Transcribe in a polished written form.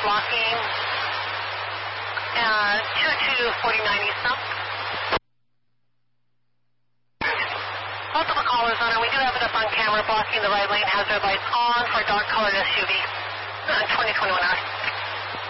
blocking 2249 East. Multiple callers on it. We do have it up on camera blocking the right lane hazard lights on for dark colored SUV. 2021 hours.